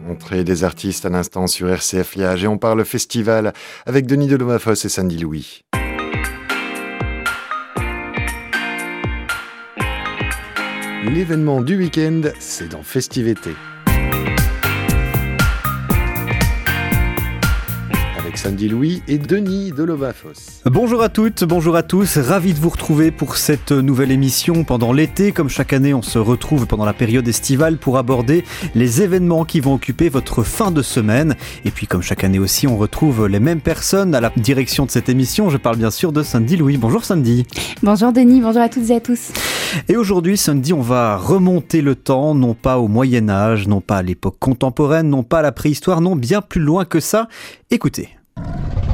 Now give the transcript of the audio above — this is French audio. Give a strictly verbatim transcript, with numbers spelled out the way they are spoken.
Entrée des artistes à l'instant sur R C F Liage et on parle festival avec Denis Delovafos et Sandy Louis. L'événement du week-end, c'est dans Festivété. Avec Sandy Louis et Denis Delovafos. Bonjour à toutes, bonjour à tous, ravi de vous retrouver pour cette nouvelle émission pendant l'été. Comme chaque année, on se retrouve pendant la période estivale pour aborder les événements qui vont occuper votre fin de semaine. Et puis comme chaque année aussi, on retrouve les mêmes personnes à la direction de cette émission. Je parle bien sûr de Sandy Louis. Bonjour Sandy. Bonjour Denis, bonjour à toutes et à tous. Et aujourd'hui, Sandy, on va remonter le temps, non pas au Moyen-Âge, non pas à l'époque contemporaine, non pas à la préhistoire, non, bien plus loin que ça. Écoutez.